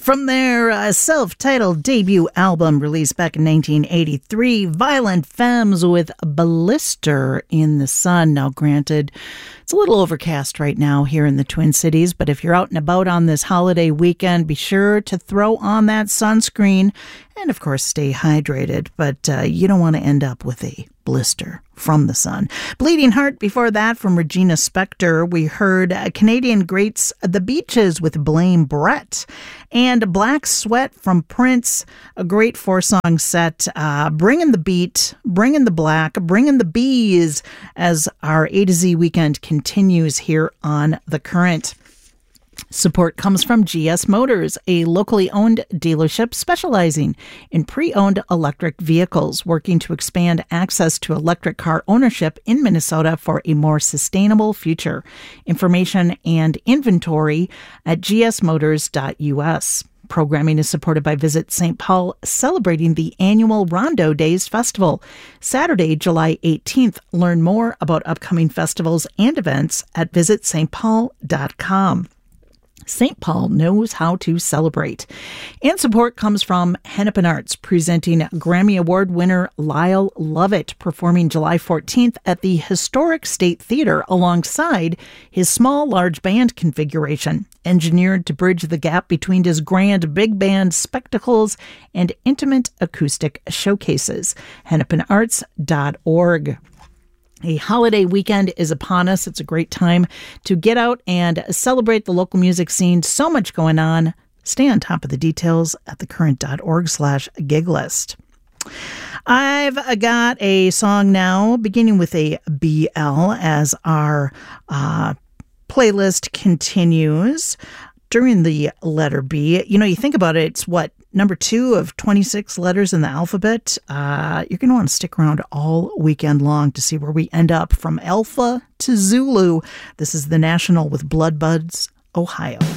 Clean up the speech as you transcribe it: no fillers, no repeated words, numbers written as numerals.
From their self-titled debut album released back in 1983, Violent Femmes with Blister in the Sun. Now, granted, it's a little overcast right now here in the Twin Cities, but if you're out and about on this holiday weekend, be sure to throw on that sunscreen and, of course, stay hydrated. But you don't want to end up with a blister from the sun. Bleeding Heart before that from Regina Spektor. We heard Canadian greats The Beaches with Blame Brett. And Black Sweat from Prince, a great 4-song set. Bringing the beat, bringing the black, bringing the bees as our A to Z weekend continues here on The Current. Support comes from GS Motors, a locally owned dealership specializing in pre-owned electric vehicles, working to expand access to electric car ownership in Minnesota for a more sustainable future. Information and inventory at gsmotors.us. Programming is supported by Visit St. Paul, celebrating the annual Rondo Days Festival. Saturday, July 18th. Learn more about upcoming festivals and events at visitstpaul.com. St. Paul knows how to celebrate. And support comes from Hennepin Arts, presenting Grammy Award winner Lyle Lovett, performing July 14th at the Historic State Theater alongside his small, large band configuration, engineered to bridge the gap between his grand big band spectacles and intimate acoustic showcases. hennepinarts.org. A holiday weekend is upon us. It's a great time to get out and celebrate the local music scene. So much going on. Stay on top of the details at thecurrent.org/giglist. I've got a song now beginning with a BL as our playlist continues. During the letter B, you think about it, it's what, number 2 of 26 letters in the alphabet. You're going to want to stick around all weekend long to see where we end up from Alpha to Zulu. This is The National with Blood Buds, Ohio.